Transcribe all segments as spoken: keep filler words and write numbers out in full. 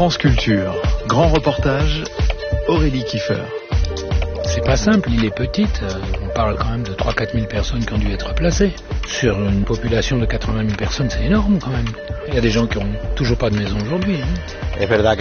France Culture, grand reportage, Aurélie Kiefer. C'est pas simple, l'île est petite, on parle quand même de trois à quatre mille personnes qui ont dû être placées. Sur une population de quatre-vingt mille personnes, c'est énorme quand même. Il y a des gens qui n'ont toujours pas de maison aujourd'hui. Hein.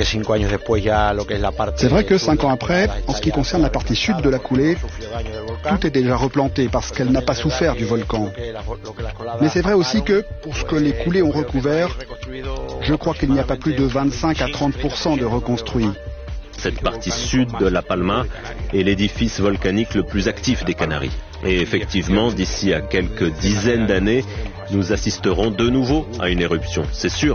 C'est vrai que cinq ans après, en ce qui concerne la partie sud de la coulée, tout est déjà replanté parce qu'elle n'a pas souffert du volcan. Mais c'est vrai aussi que, pour ce que les coulées ont recouvert, je crois qu'il n'y a pas plus de vingt-cinq à trente pour cent de reconstruits. Cette partie sud de La Palma est l'édifice volcanique le plus actif des Canaries. Et effectivement, d'ici à quelques dizaines d'années, nous assisterons de nouveau à une éruption, c'est sûr.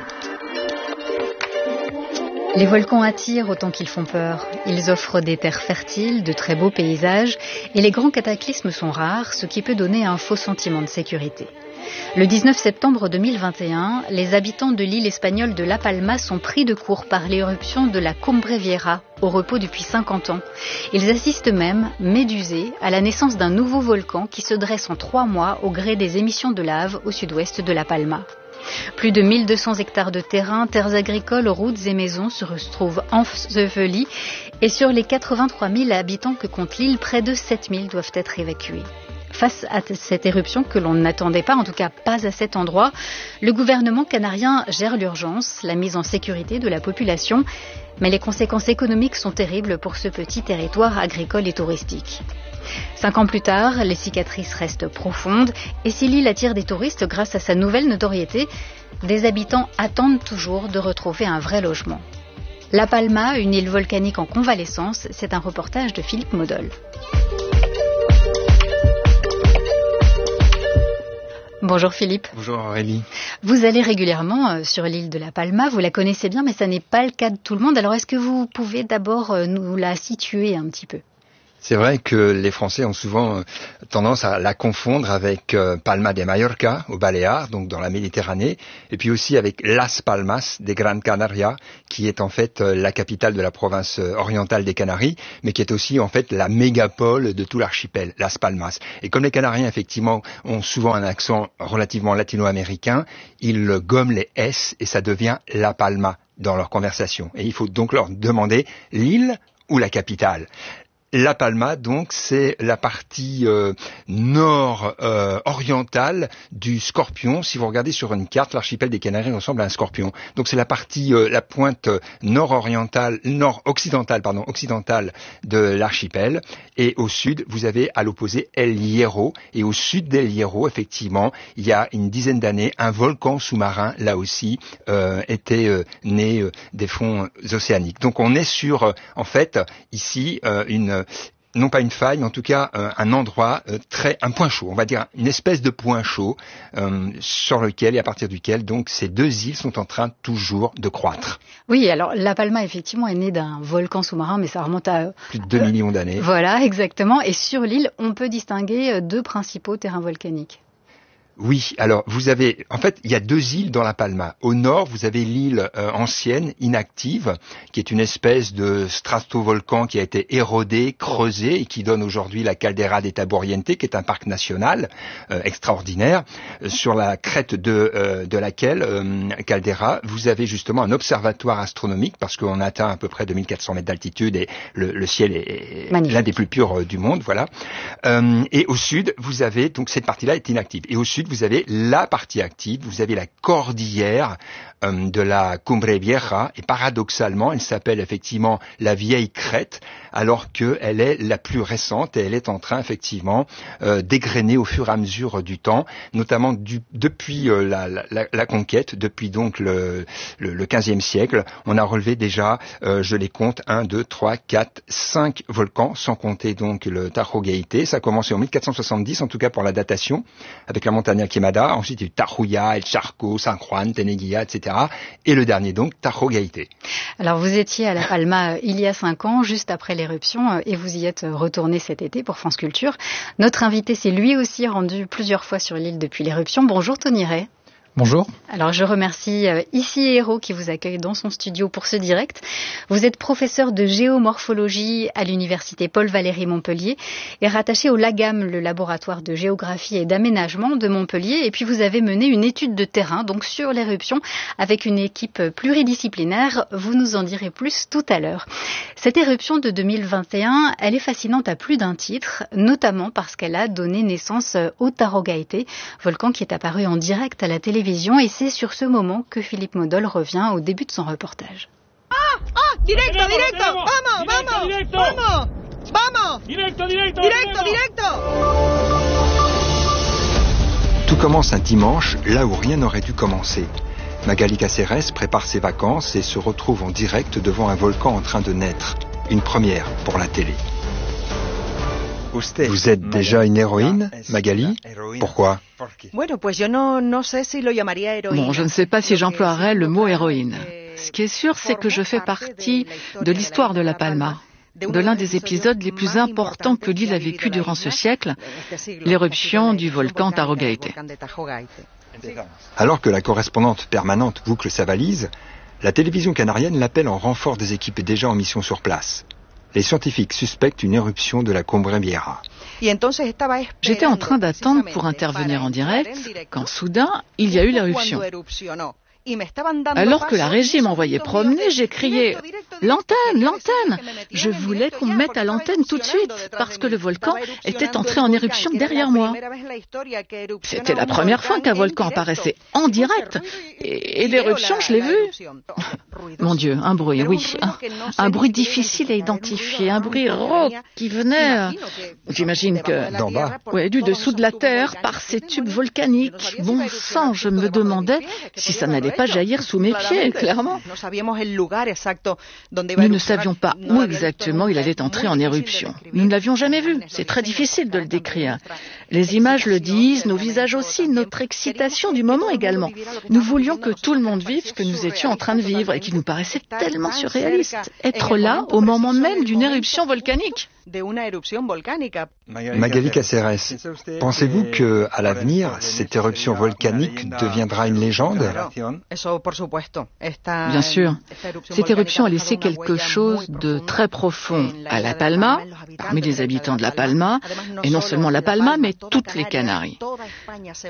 Les volcans attirent autant qu'ils font peur. Ils offrent des terres fertiles, de très beaux paysages, et les grands cataclysmes sont rares, ce qui peut donner un faux sentiment de sécurité. Le dix-neuf septembre deux mille vingt et un, les habitants de l'île espagnole de La Palma sont pris de court par l'éruption de la Cumbre Vieja, au repos depuis cinquante ans. Ils assistent même, médusés, à la naissance d'un nouveau volcan qui se dresse en trois mois au gré des émissions de lave au sud-ouest de La Palma. Plus de mille deux cents hectares de terrain, terres agricoles, routes et maisons se retrouvent ensevelis et sur les quatre-vingt-trois mille habitants que compte l'île, près de sept mille doivent être évacués. Face à cette éruption que l'on n'attendait pas, en tout cas pas à cet endroit, le gouvernement canarien gère l'urgence, la mise en sécurité de la population, mais les conséquences économiques sont terribles pour ce petit territoire agricole et touristique. Cinq ans plus tard, les cicatrices restent profondes et si l'île attire des touristes grâce à sa nouvelle notoriété, des habitants attendent toujours de retrouver un vrai logement. La Palma, une île volcanique en convalescence, c'est un reportage de Philippe Modol. Bonjour Philippe. Bonjour Aurélie. Vous allez régulièrement sur l'île de La Palma, vous la connaissez bien mais ça n'est pas le cas de tout le monde. Alors est-ce que vous pouvez d'abord nous la situer un petit peu ? C'est vrai que les Français ont souvent tendance à la confondre avec Palma de Mallorca, aux Baléares, donc dans la Méditerranée, et puis aussi avec Las Palmas de Gran Canaria, qui est en fait la capitale de la province orientale des Canaries, mais qui est aussi en fait la mégapole de tout l'archipel, Las Palmas. Et comme les Canariens, effectivement, ont souvent un accent relativement latino-américain, ils gomment les S et ça devient La Palma dans leur conversation. Et il faut donc leur demander l'île ou la capitale. La Palma, donc, c'est la partie euh, nord-orientale euh, du Scorpion. Si vous regardez sur une carte, l'archipel des Canaries ressemble à un scorpion. Donc, c'est la partie, euh, la pointe nord-orientale, nord-occidentale, pardon, occidentale de l'archipel. Et au sud, vous avez à l'opposé El Hierro. Et au sud d'El Hierro, effectivement, il y a une dizaine d'années, un volcan sous-marin, là aussi, euh, était euh, né euh, des fonds océaniques. Donc, on est sur, euh, en fait, ici, euh, une non pas une faille, mais en tout cas euh, un endroit euh, très, un point chaud, on va dire une espèce de point chaud euh, sur lequel et à partir duquel donc ces deux îles sont en train toujours de croître. Oui, alors La Palma effectivement est née d'un volcan sous-marin, mais ça remonte à plus de deux euh, millions d'années. Voilà, exactement. Et sur l'île, on peut distinguer deux principaux terrains volcaniques. Oui, alors vous avez, en fait, il y a deux îles dans La Palma. Au nord, vous avez l'île euh, ancienne, inactive, qui est une espèce de stratovolcan qui a été érodé, creusé et qui donne aujourd'hui la Caldera de Taburiente, qui est un parc national euh, extraordinaire, euh, sur la crête de, euh, de laquelle, euh, Caldera, vous avez justement un observatoire astronomique, parce qu'on atteint à peu près deux mille quatre cents mètres d'altitude et le, le ciel est Magnifique. L'un des plus purs euh, du monde, voilà. Euh, et au sud, vous avez, donc cette partie-là est inactive. Et au sud, vous avez la partie active, vous avez la cordillère euh, de la Cumbre Vieja, et paradoxalement, elle s'appelle effectivement la vieille crête, alors qu'elle est la plus récente, et elle est en train effectivement euh, d'égrener au fur et à mesure du temps, notamment du, depuis euh, la, la, la conquête, depuis donc le, le, le quinzième siècle, on a relevé déjà, euh, je les compte, un, deux, trois, quatre, cinq volcans, sans compter donc le Tajo Gayité. Ça a commencé en mille quatre cent soixante-dix, en tout cas pour la datation, avec la montagne Quemada, ensuite il y a eu Tajuya, El Charco, San Juan, Teneguilla, et cetera. Et le dernier donc, Tajo Gayité. Alors vous étiez à La Palma il y a cinq ans, juste après l'éruption, et vous y êtes retourné cet été pour France Culture. Notre invité s'est lui aussi rendu plusieurs fois sur l'île depuis l'éruption. Bonjour Tony Ray. Bonjour. Alors je remercie euh, Ici Hérault qui vous accueille dans son studio pour ce direct. Vous êtes professeur de géomorphologie à l'université Paul-Valéry Montpellier et rattaché au LAGAM, le laboratoire de géographie et d'aménagement de Montpellier. Et puis vous avez mené une étude de terrain donc sur l'éruption avec une équipe pluridisciplinaire. Vous nous en direz plus tout à l'heure. Cette éruption de deux mille vingt et un, elle est fascinante à plus d'un titre, notamment parce qu'elle a donné naissance au Tarogaite, volcan qui est apparu en direct à la télévision. Et c'est sur ce moment que Philippe Modol revient au début de son reportage. Ah, ah, directo, directo, vamos, vamos, vamos, vamos, directo, directo, directo, directo. Tout commence un dimanche, là où rien n'aurait dû commencer. Magali Cáceres prépare ses vacances et se retrouve en direct devant un volcan en train de naître. Une première pour la télé. Vous êtes déjà une héroïne, Magali? Pourquoi? Bon, je ne sais pas si j'emploierais le mot héroïne. Ce qui est sûr, c'est que je fais partie de l'histoire de La Palma, de l'un des épisodes les plus importants que l'île a vécu durant ce siècle, l'éruption du volcan Tarogaite. Alors que la correspondante permanente boucle sa valise, la télévision canarienne l'appelle en renfort des équipes déjà en mission sur place. Les scientifiques suspectent une éruption de la Cumbre Vieja. J'étais en train d'attendre pour intervenir en direct quand soudain, il y a eu l'éruption. Alors que la régie m'envoyait promener, j'ai crié « L'antenne, l'antenne !» Je voulais qu'on me mette à l'antenne tout de suite, parce que le volcan était entré en éruption derrière moi. C'était la première fois qu'un volcan apparaissait en direct, et, et l'éruption, je l'ai vue. Mon Dieu, un bruit, oui, un, un bruit difficile à identifier, un bruit rauque qui venait, euh, j'imagine que d'en bas, ouais, du dessous de la terre, par ces tubes volcaniques. Bon sang, je me demandais si ça n'allait pas jaillir sous mes pieds, clairement. Nous ne savions pas où exactement il allait entrer en éruption. Nous ne l'avions jamais vu. C'est très difficile de le décrire. Les images le disent, nos visages aussi, notre excitation du moment également. Nous voulions que tout le monde vive ce que nous étions en train de vivre et qui nous paraissait tellement surréaliste. Être là au moment même d'une éruption volcanique. Magali Cáceres, pensez-vous que, à l'avenir, cette éruption volcanique deviendra une légende? Bien sûr. Cette éruption a laissé quelque chose de très profond à La Palma, parmi les habitants de La Palma, et non seulement La Palma, mais toutes les Canaries.